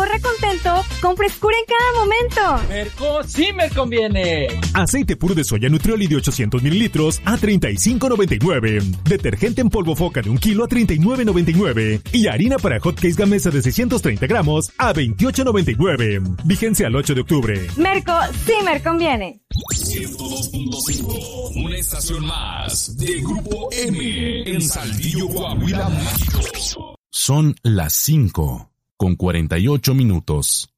ahorra contento con frescura en cada momento. Merco sí me conviene. Aceite puro de soya Nutrioli de 800 mililitros a $35.99. Detergente en polvo Foca de 1 kilo a $39.99. Y harina para hotcakes Gamesa de 630 gramos a $28.99. Vigencia al 8 de octubre. Merco sí me conviene. 102.5, una estación más de Grupo M en Saltillo, Coahuila, México. Son las 5:48.